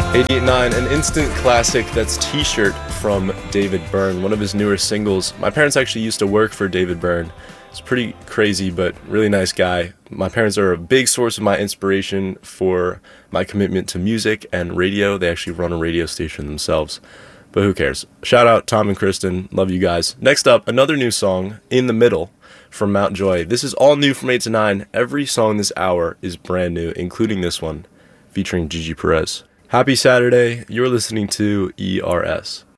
88.9, an instant classic. That's T-Shirt from David Byrne, one of his newer singles. My parents actually used to work for David Byrne. It's pretty crazy, but really nice guy. My parents are a big source of my inspiration for my commitment to music and radio. They actually run a radio station themselves, but who cares? Shout out Tom and Kristen. Love you guys. Next up, another new song, In the Middle, from Mount Joy. This is all new from 8 to 9. Every song this hour is brand new, including this one, featuring Gigi Perez. Happy Saturday. You're listening to ERS.